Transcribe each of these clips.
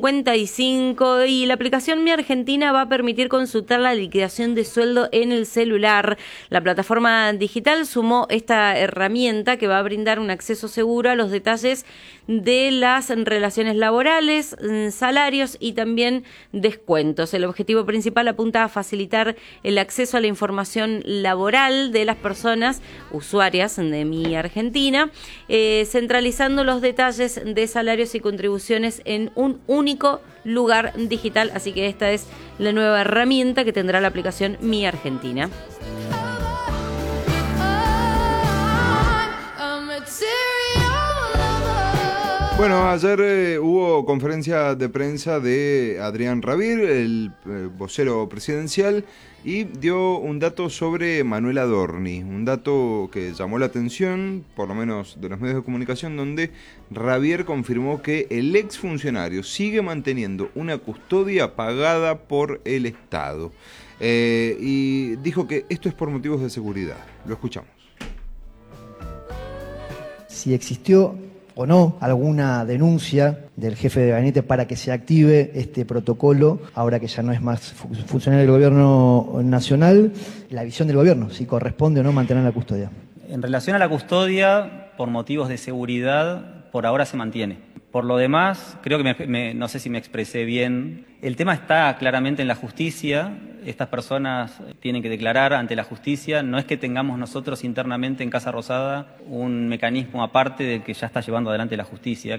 55 y la aplicación Mi Argentina va a permitir consultar la liquidación de sueldo en el celular. La plataforma digital sumó esta herramienta que va a brindar un acceso seguro a los detalles de las relaciones laborales, salarios y también descuentos. El objetivo principal apunta a facilitar el acceso a la información laboral de las personas usuarias de Mi Argentina, centralizando los detalles de salarios y contribuciones en un único lugar digital. Así que esta es la nueva herramienta que tendrá la aplicación Mi Argentina. Bueno, ayer hubo conferencia de prensa de Adrián Rabir, el vocero presidencial, y dio un dato sobre Manuel Adorni, un dato que llamó la atención, por lo menos de los medios de comunicación, donde Rabir confirmó que el exfuncionario sigue manteniendo una custodia pagada por el Estado. Y dijo que esto es por motivos de seguridad. Lo escuchamos. Si existió o no alguna denuncia del jefe de gabinete para que se active este protocolo, ahora que ya no es más funcionario del gobierno nacional, la visión del gobierno, si corresponde o no mantener la custodia. En relación a la custodia, por motivos de seguridad, por ahora se mantiene. Por lo demás, creo que no sé si me expresé bien. El tema está claramente en la justicia. Estas personas tienen que declarar ante la justicia. No es que tengamos nosotros internamente en Casa Rosada un mecanismo aparte del que ya está llevando adelante la justicia,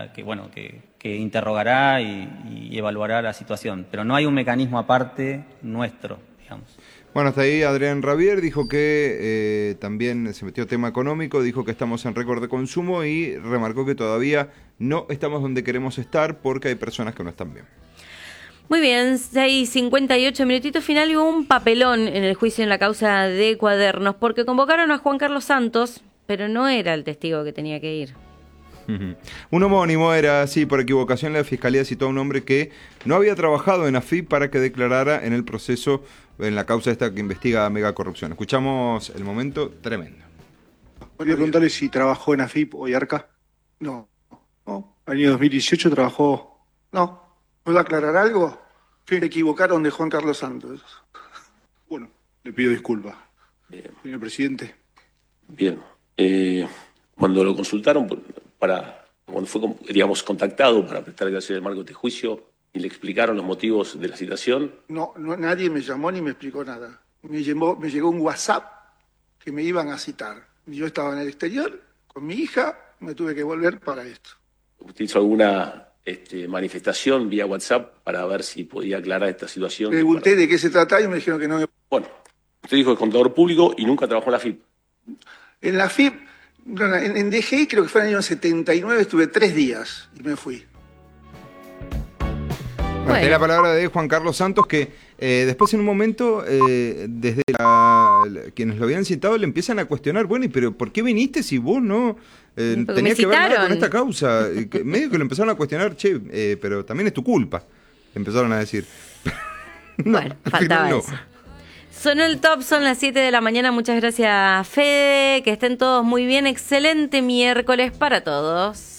que interrogará y evaluará la situación. Pero no hay un mecanismo aparte nuestro, digamos. Bueno, hasta ahí Adrián Rabir dijo que también se metió tema económico, dijo que estamos en récord de consumo y remarcó que todavía no estamos donde queremos estar porque hay personas que no están bien. Muy bien, 6:58, minutito final, y hubo un papelón en el juicio en la causa de Cuadernos, porque convocaron a Juan Carlos Santos, pero no era el testigo que tenía que ir. Un homónimo era, sí, por equivocación la Fiscalía citó a un hombre que no había trabajado en AFIP para que declarara en el proceso, en la causa esta que investiga megacorrupción. Escuchamos el momento tremendo. Quería preguntarle si trabajó en AFIP o IARCA. No. Año 2018 trabajó. No. ¿Puedo aclarar algo? Se equivocaron de Juan Carlos Santos. Bueno, le pido disculpas. Señor presidente. Bien. Cuando lo consultaron cuando fue, digamos, contactado para prestar declaraciones del marco de este juicio y le explicaron los motivos de la citación. No, nadie me llamó ni me explicó nada. Me llegó un WhatsApp que me iban a citar. Yo estaba en el exterior con mi hija, me tuve que volver para esto. ¿Usted hizo alguna manifestación vía WhatsApp para ver si podía aclarar esta situación? Pregunté de qué se trataba y me dijeron que no. Bueno, usted dijo que es contador público y nunca trabajó en la FIP. En la FIP, en DGI creo que fue en el año 79, estuve 3 días y me fui. Bueno, es la palabra de Juan Carlos Santos que después en un momento desde quienes lo habían citado le empiezan a cuestionar, bueno, pero ¿por qué viniste si vos no tenías que ver nada con esta causa? Medio que lo empezaron a cuestionar, pero también es tu culpa, empezaron a decir. Bueno, faltaba eso. Sonó el top, son las 7 de la mañana, muchas gracias Fede, que estén todos muy bien, excelente miércoles para todos.